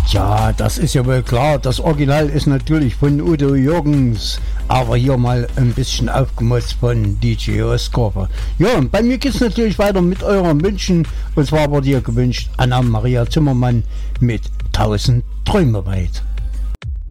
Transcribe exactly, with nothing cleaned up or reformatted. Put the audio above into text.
Ja, das ist ja wohl klar. Das Original ist natürlich von Udo Jürgens, aber hier mal ein bisschen aufgemotzt von D J Oskar. Ja, und bei mir geht es natürlich weiter mit euren Wünschen. Und zwar wurde hier gewünscht Anna-Maria Zimmermann mit tausend Träume weit.